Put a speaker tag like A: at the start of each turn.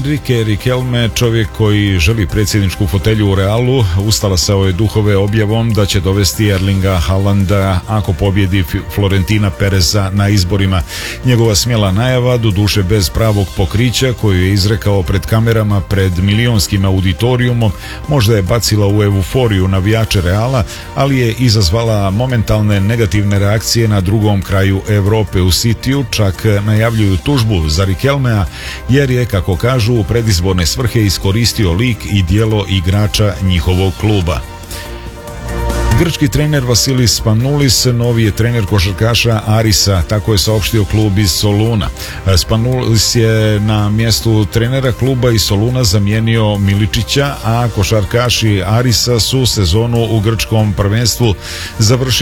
A: Enrique Riquelme, čovjek koji želi predsjedničku fotelju u Realu, ustalasao je duhove objavom da će dovesti Erlinga Haalanda ako pobjedi Florentina Pereza na izborima. Njegova smjela najava, doduše bez pravog pokrića, koju je izrekao pred kamerama pred milionskim auditorijumom, možda je bacila u euforiju navijače Reala, ali je izazvala momentalne negativne reakcije na drugom kraju Europe. U Cityu čak najavljuju tužbu za Riquelmea jer je, kako kažu, u predizborne svrhe iskoristio lik i djelo igrača njihovog kluba. Grčki trener Vasilis Spanoulis novi je trener košarkaša Arisa, tako je saopštio klub iz Soluna. Spanoulis je na mjestu trenera kluba iz Soluna zamijenio Miličića, a košarkaši Arisa su sezonu u grčkom prvenstvu završili